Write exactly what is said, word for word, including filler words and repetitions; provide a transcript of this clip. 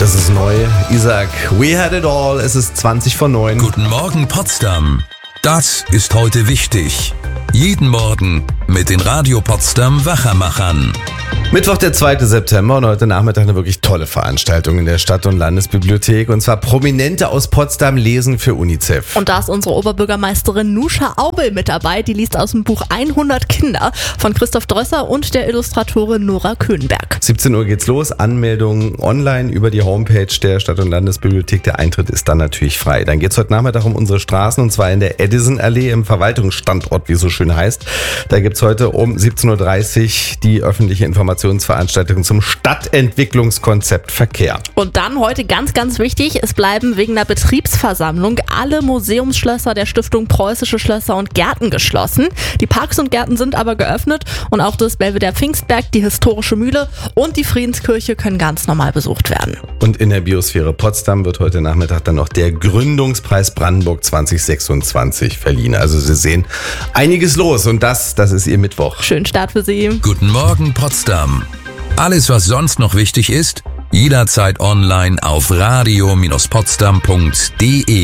Das ist neu. Isaac, we had it all. Es ist zwanzig vor neun. Guten Morgen, Potsdam. Das ist heute wichtig. Jeden Morgen mit den Radio Potsdam Wachermachern. Mittwoch, der zweite September und heute Nachmittag eine wirklich tolle Veranstaltung in der Stadt- und Landesbibliothek. Und zwar Prominente aus Potsdam lesen für UNICEF. Und da ist unsere Oberbürgermeisterin Nuscha Aubel mit dabei. Die liest aus dem Buch hundert Kinder von Christoph Drösser und der Illustratorin Nora Köhnberg. siebzehn Uhr geht's los. Anmeldung online über die Homepage der Stadt- und Landesbibliothek. Der Eintritt ist dann natürlich frei. Dann geht's heute Nachmittag um unsere Straßen und zwar in der Edison-Allee im Verwaltungsstandort, wie es so schön heißt. Da gibt's heute um siebzehn Uhr dreißig die öffentliche Informationsveranstaltung zum Stadtentwicklungskonzept Verkehr. Und dann heute ganz, ganz wichtig, es bleiben wegen der Betriebsversammlung alle Museumsschlösser der Stiftung Preußische Schlösser und Gärten geschlossen. Die Parks und Gärten sind aber geöffnet und auch das Belvedere Pfingstberg, die historische Mühle und die Friedenskirche können ganz normal besucht werden. Und in der Biosphäre Potsdam wird heute Nachmittag dann noch der Gründungspreis Brandenburg zwanzig sechsundzwanzig verliehen. Also Sie sehen, einiges los und das, das ist Ihr Mittwoch. Schönen Start für Sie. Guten Morgen, Potsdam. Alles, was sonst noch wichtig ist, jederzeit online auf radio Bindestrich potsdam punkt de.